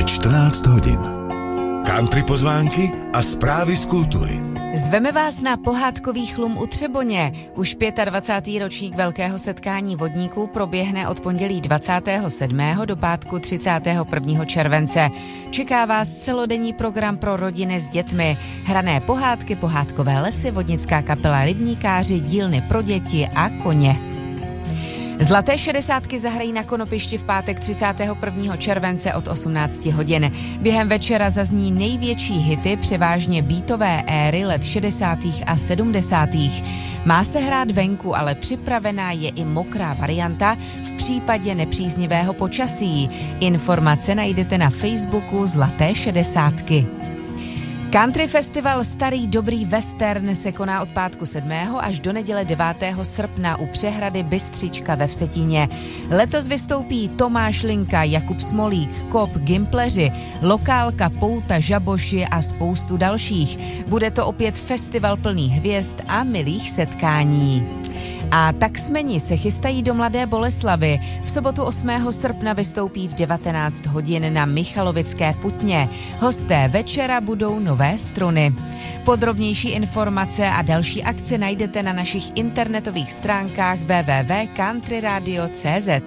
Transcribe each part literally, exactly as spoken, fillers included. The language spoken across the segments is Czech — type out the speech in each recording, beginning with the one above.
čtrnáct hodin. Country pozvánky a zprávy z kultury. Zveme vás na pohádkový chlum u Třeboně. Už dvacátý pátý ročník velkého setkání vodníků proběhne od pondělí dvacátého sedmého do pátku třicátého prvního července. Čeká vás celodenní program pro rodiny s dětmi. Hrané pohádky, pohádkové lesy, vodnická kapela Rybníkáři, dílny pro děti a koně. Zlaté šedesátky zahrají na Konopišti v pátek třicátého prvního července od osmnácti hodin. Během večera zazní největší hity převážně beatové éry let šedesátých a sedmdesátých. Má se hrát venku, ale připravená je i mokrá varianta v případě nepříznivého počasí. Informace najdete na Facebooku Zlaté šedesátky. Country festival Starý dobrý western se koná od pátku sedmého až do neděle devátého srpna u přehrady Bystřička ve Vsetíně. Letos vystoupí Tomáš Linka, Jakub Smolík, Kop, Gimpleři, Lokálka, Pouta, Žaboši a spoustu dalších. Bude to opět festival plný hvězd a milých setkání. A taxmeni se chystají do Mladé Boleslavi. V sobotu osmého srpna vystoupí v devatenáct hodin na Michalovické putně. Hosté večera budou Nové Struny. Podrobnější informace a další akce najdete na našich internetových stránkách w w w tečka country radio tečka c z.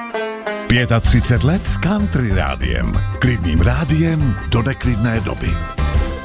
třicet pět let s Country rádiem. Klidným rádiem do neklidné doby.